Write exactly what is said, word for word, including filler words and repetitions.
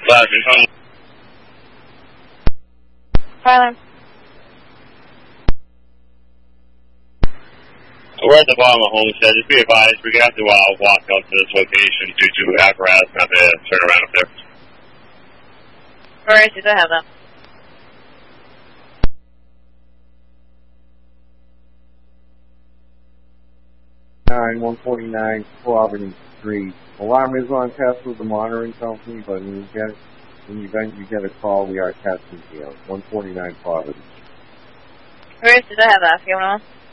Last phone. Tyler. We're at the bottom of Homestead. Just be advised, we have to uh, walk up to this location due to apparatus not to turn around up there. Alright, I have that. nine one forty-nine Providence Street. Alarm is on test with the monitoring company, but when you get when you get you get a call, we are testing here. one forty-nine Providence. Alright, I have that. You want to?